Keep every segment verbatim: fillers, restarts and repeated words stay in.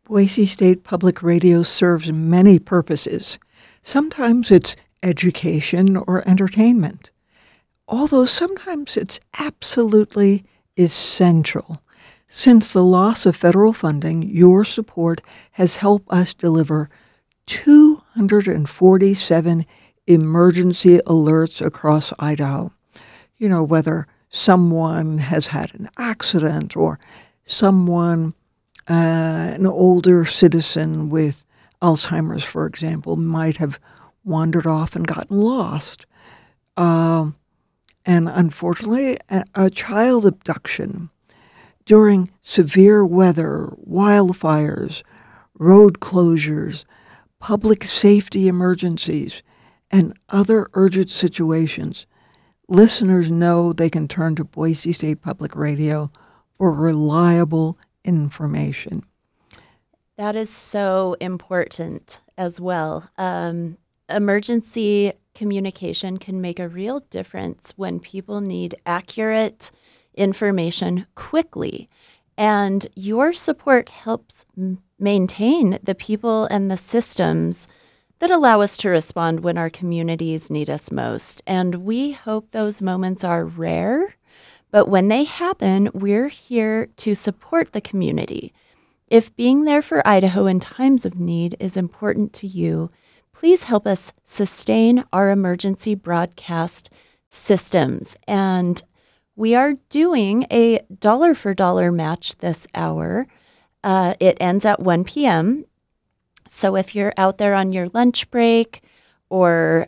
Boise State Public Radio serves many purposes. Sometimes it's education or entertainment, although sometimes it's absolutely essential. Since the loss of federal funding, your support has helped us deliver two hundred forty-seven emergency alerts across Idaho. You know, whether someone has had an accident or someone, uh, an older citizen with Alzheimer's, for example, might have wandered off and gotten lost. Um, and unfortunately, a, a child abduction during severe weather, wildfires, road closures, public safety emergencies, and other urgent situations. Listeners know they can turn to Boise State Public Radio for reliable information. That is so important as well. Um, emergency communication can make a real difference when people need accurate information quickly. And your support helps m- maintain the people and the systems that allow us to respond when our communities need us most. And we hope those moments are rare, but when they happen, we're here to support the community. If being there for Idaho in times of need is important to you, please help us sustain our emergency broadcast systems. And we are doing a dollar for dollar match this hour. Uh, it ends at one p.m., so if you're out there on your lunch break or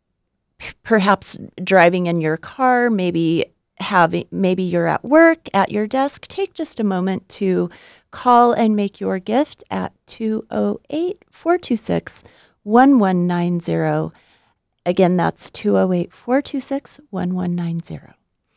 p- perhaps driving in your car, maybe having maybe you're at work at your desk, take just a moment to call and make your gift at two oh eight, four two six, one one nine zero. Again, that's two oh eight, four two six, one one nine zero.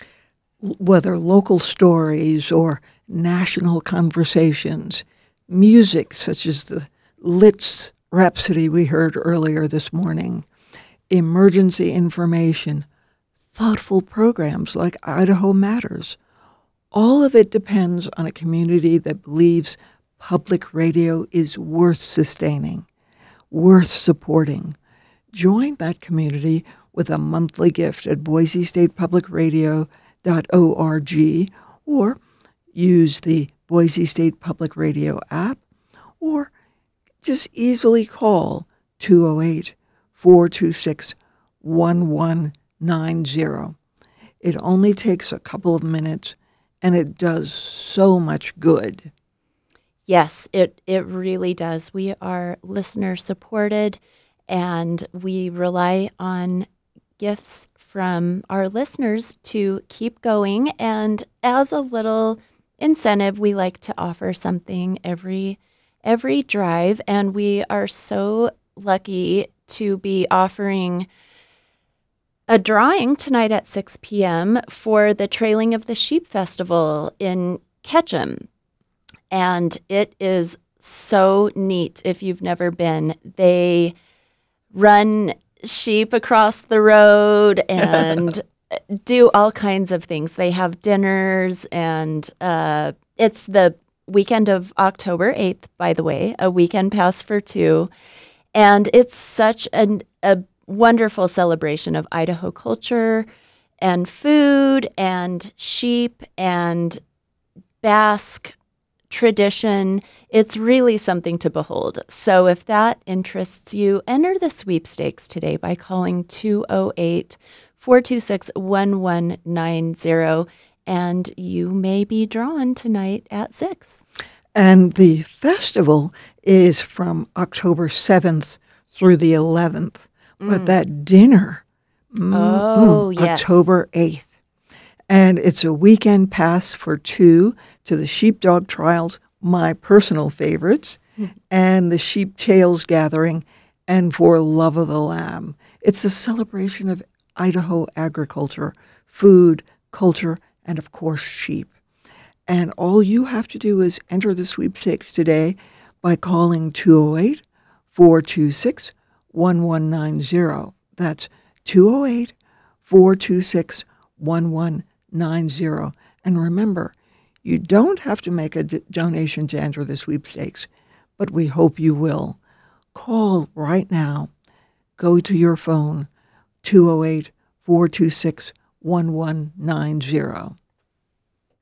Whether local stories or national conversations, music such as the Litz Rhapsody we heard earlier this morning, emergency information, thoughtful programs like Idaho Matters. All of it depends on a community that believes public radio is worth sustaining, worth supporting. Join that community with a monthly gift at boise state public radio dot org or use the Boise State Public Radio app or just easily call two oh eight, four two six, one one nine zero. It only takes a couple of minutes, and it does so much good. Yes, it, it really does. We are listener supported, and we rely on gifts from our listeners to keep going. And as a little incentive, we like to offer something every every drive, and we are so lucky to be offering a drawing tonight at six p.m. for the Trailing of the Sheep Festival in Ketchum. And it is so neat if you've never been. They run sheep across the road and do all kinds of things. They have dinners, and uh, it's the weekend of October eighth, by the way, a weekend pass for two. And it's such an, a wonderful celebration of Idaho culture and food and sheep and Basque tradition. It's really something to behold. So if that interests you, enter the sweepstakes today by calling two oh eight, four two six, one one nine zero, and you may be drawn tonight at six. And the festival is from October seventh through the eleventh. Mm. But that dinner, mm, oh, mm, yes. October eighth. And it's a weekend pass for two to the Sheepdog Trials, my personal favorites, mm. and the Sheep Tales Gathering, and For Love of the Lamb. It's a celebration of Idaho agriculture, food, culture, and of course, sheep. And all you have to do is enter the sweepstakes today by calling two oh eight, four two six, one one nine zero. That's two oh eight, four two six, one one nine zero. And remember, you don't have to make a d- donation to enter the sweepstakes, but we hope you will. Call right now. Go to your phone, two oh eight, four two six, one one nine zero.